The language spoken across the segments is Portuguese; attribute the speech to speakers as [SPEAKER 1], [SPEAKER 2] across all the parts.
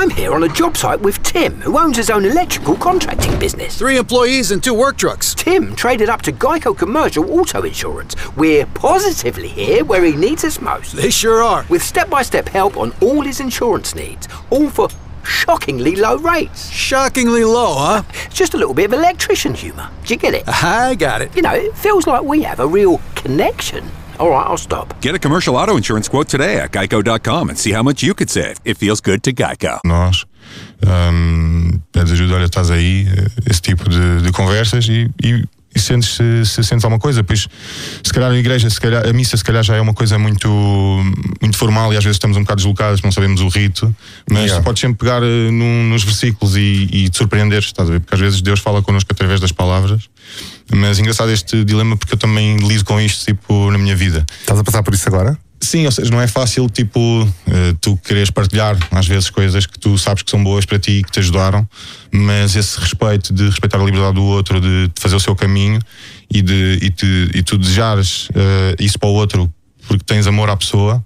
[SPEAKER 1] I'm here on a job site with Tim, who owns his own electrical contracting business.
[SPEAKER 2] 3 employees and 2 work trucks.
[SPEAKER 1] Tim traded up to Geico Commercial Auto Insurance. We're positively here where he needs us most.
[SPEAKER 2] They sure are.
[SPEAKER 1] With step-by-step help on all his insurance needs, all for shockingly low rates.
[SPEAKER 2] Shockingly low, huh?
[SPEAKER 1] It's just a little bit of electrician humour. Do you get it?
[SPEAKER 2] I got it.
[SPEAKER 1] You know, it feels like we have a real connection. All right, I'll stop.
[SPEAKER 3] Get a commercial auto insurance quote today at geico.com and see how much you could save. It feels good to Geico.
[SPEAKER 4] Nós, pedes ajuda, olha, estás aí, esse tipo de conversas e se sentes alguma coisa, pois se calhar a igreja, a missa se calhar já é uma coisa muito formal e às vezes estamos um bocado deslocados, não sabemos o rito, mas tu podes sempre pegar nos versículos e te surpreender, estás a ver? Porque às vezes Deus fala connosco através das palavras. Mas engraçado este dilema porque eu também lido com isto tipo na minha vida.
[SPEAKER 5] Estás a passar por isso agora?
[SPEAKER 4] Sim, ou seja, não é fácil tipo tu quereres partilhar às vezes coisas que tu sabes que são boas para ti e que te ajudaram, mas esse respeito de respeitar a liberdade do outro, de fazer o seu caminho e tu desejares isso para o outro porque tens amor à pessoa,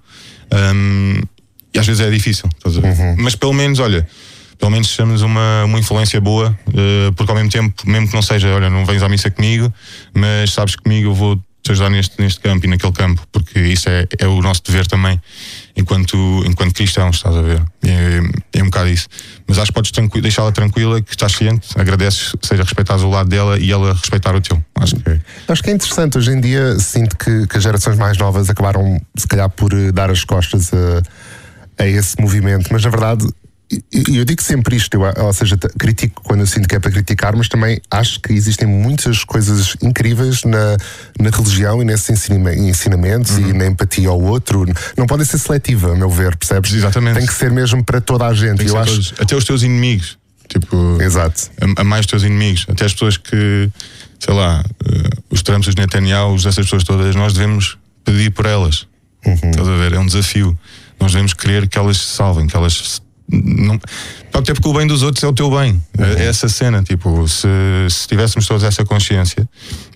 [SPEAKER 4] e às vezes é difícil, estás a ver? Mas pelo menos, olha, pelo menos sejamos uma influência boa, porque ao mesmo tempo, mesmo que não seja, olha, não vens à missa comigo, mas sabes que comigo eu vou te ajudar neste campo e naquele campo, porque isso é o nosso dever também, enquanto cristãos, estás a ver? É um bocado isso. Mas acho que podes deixá-la tranquila, que estás ciente, agradeces, seja respeitares o lado dela e ela respeitar o teu. Acho que
[SPEAKER 5] é interessante. Hoje em dia sinto que as gerações mais novas acabaram, se calhar, por dar as costas a esse movimento, mas na verdade eu digo sempre isto, ou seja, critico quando eu sinto que é para criticar, mas também acho que existem muitas coisas incríveis na religião e nesses ensinamentos e na empatia ao outro. Não podem ser seletiva, a meu ver, percebes?
[SPEAKER 4] Exatamente.
[SPEAKER 5] Tem que ser mesmo para toda a gente.
[SPEAKER 4] Eu acho... Até os teus inimigos, tipo,
[SPEAKER 5] exato.
[SPEAKER 4] Amar os teus inimigos, até as pessoas que, sei lá, os Trumps, os Netanyahu, essas pessoas todas, nós devemos pedir por elas. Estás a ver? É um desafio. Nós devemos querer que elas se salvem, que elas não, até porque o bem dos outros é o teu bem. É essa cena, tipo, se tivéssemos todos essa consciência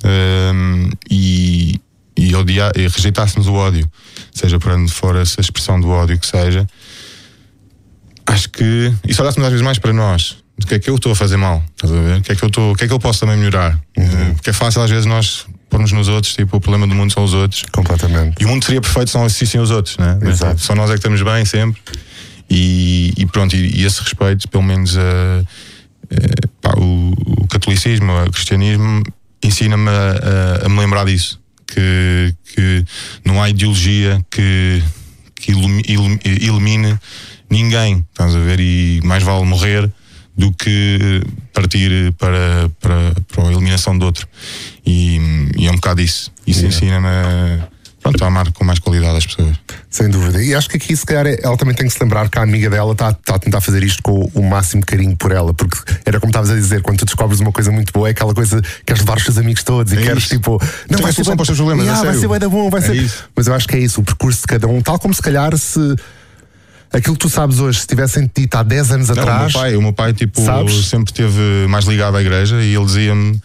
[SPEAKER 4] e rejeitássemos o ódio, seja por onde for essa expressão do ódio que seja, acho que, e se olhássemos às vezes mais para nós, do que é que eu estou a fazer mal, estás a ver? O que é que eu posso também melhorar? Porque é fácil às vezes nós pormos nos outros, tipo, o problema do mundo são os outros.
[SPEAKER 5] Completamente.
[SPEAKER 4] E o mundo seria perfeito se não existissem os outros, né?
[SPEAKER 5] Exato.
[SPEAKER 4] Só nós é que estamos bem sempre. E pronto, e esse respeito, pelo menos o catolicismo, o cristianismo ensina-me a me lembrar disso, que não há ideologia que elimine ninguém, estás a ver, e mais vale morrer do que partir para a eliminação do outro, e é um bocado isso ensina-me a amar com mais qualidade as pessoas.
[SPEAKER 5] Sem dúvida. E acho que aqui, se calhar, ela também tem que se lembrar que a amiga dela está a tentar fazer isto com o máximo carinho por ela, porque era como estavas a dizer, quando tu descobres uma coisa muito boa, é aquela coisa que queres levar os teus amigos todos e queres
[SPEAKER 4] isso.
[SPEAKER 5] tipo, não vai ser bom
[SPEAKER 4] para os teus problemas,
[SPEAKER 5] vai ser bem da bom, vai ser.
[SPEAKER 4] Isso.
[SPEAKER 5] Mas eu acho que é isso, o percurso de cada um, tal como se calhar se aquilo que tu sabes hoje, se tivessem dito há 10 anos atrás.
[SPEAKER 4] O meu pai tipo,
[SPEAKER 5] sabes?
[SPEAKER 4] sempre esteve mais ligado à igreja e ele dizia-me,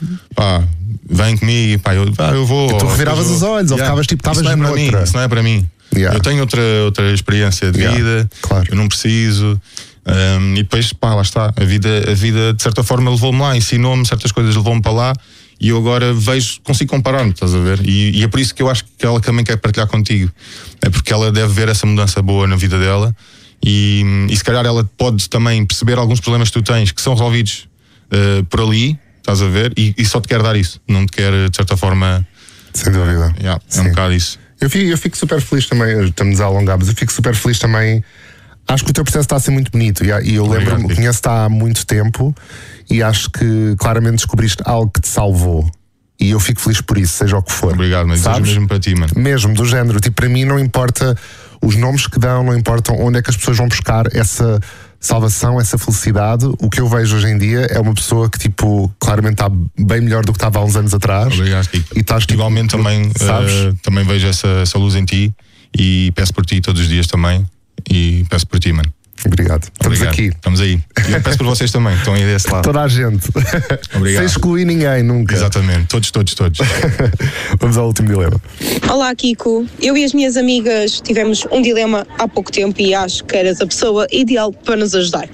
[SPEAKER 4] vem comigo, eu vou.
[SPEAKER 5] E tu reviravas os olhos, ou ficavas tipo, estavas noutra.
[SPEAKER 4] Isso não é para mim. Eu tenho outra experiência de vida,
[SPEAKER 5] claro.
[SPEAKER 4] Eu não preciso. E depois, lá está. A vida de certa forma levou-me lá, ensinou-me certas coisas, levou-me para lá. E eu agora consigo comparar-me, estás a ver? E é por isso que eu acho que ela também quer partilhar contigo. É porque ela deve ver essa mudança boa na vida dela. E se calhar ela pode também perceber alguns problemas que tu tens que são resolvidos por ali, estás a ver? E só te quer dar isso, não te quer de certa forma.
[SPEAKER 5] Sem dúvida.
[SPEAKER 4] É um bocado isso.
[SPEAKER 5] Eu fico super feliz também, estamos a alongar, mas eu fico super feliz também. Acho que o teu processo está a ser muito bonito e eu lembro-me, conheço-te há muito tempo e acho que claramente descobriste algo que te salvou. E eu fico feliz por isso, seja o que for.
[SPEAKER 4] Obrigado, mas desejo mesmo para ti, mano.
[SPEAKER 5] Mesmo, do género, tipo, para mim não importa os nomes que dão, não importam onde é que as pessoas vão buscar essa salvação, essa felicidade. O que eu vejo hoje em dia é uma pessoa que, tipo, claramente está bem melhor do que estava há uns anos atrás.
[SPEAKER 4] Obrigado, Kiko.
[SPEAKER 5] E estás, tipo,
[SPEAKER 4] igualmente também vejo essa luz em ti e peço por ti todos os dias também e peço por ti, mano.
[SPEAKER 5] Obrigado. Estamos aqui.
[SPEAKER 4] Estamos aí. E eu peço por vocês também, que estão aí desse lado.
[SPEAKER 5] Toda a gente.
[SPEAKER 4] Obrigado.
[SPEAKER 5] Sem excluir ninguém, nunca.
[SPEAKER 4] Exatamente. Todos.
[SPEAKER 5] Vamos ao último dilema.
[SPEAKER 6] Olá, Kiko. Eu e as minhas amigas tivemos um dilema há pouco tempo e acho que eras a pessoa ideal para nos ajudar.